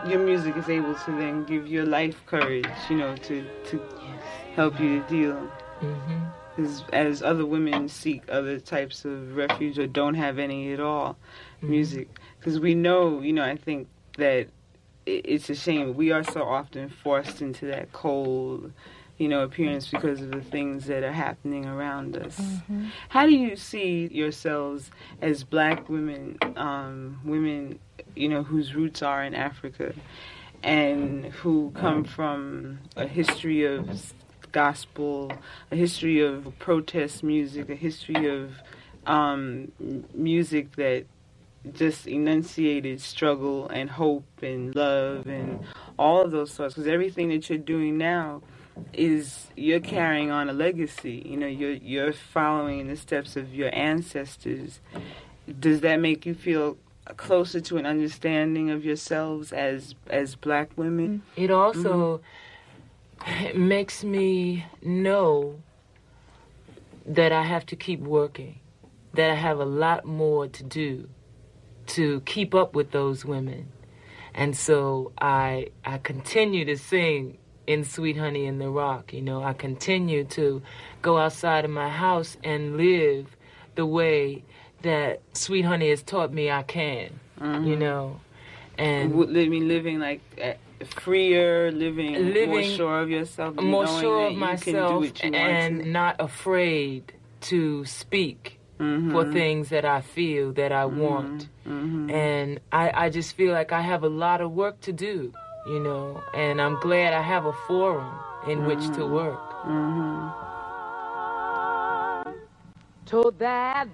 your music is able to then give your life courage, to help you to deal. As other women seek other types of refuge or don't have any at all, music. Because we know, I think that it's a shame. We are so often forced into that cold, appearance because of the things that are happening around us. How do you see yourselves as black women, women, whose roots are in Africa and who come from a history of gospel, a history of protest music, a history of music that just enunciated struggle and hope and love and all of those sorts? Because everything that you're doing now is you're carrying on a legacy. You're following in the steps of your ancestors. Does that make you feel closer to an understanding of yourselves as black women? It also makes me know that I have to keep working, that I have a lot more to do to keep up with those women. And so I continue to sing in Sweet Honey in the Rock. I continue to go outside of my house and live the way that Sweet Honey has taught me I can, And living like freer, living more sure of yourself, more sure of myself, and not afraid to speak for things that I feel that I want. And I just feel like I have a lot of work to do, and I'm glad I have a forum in which to work. To that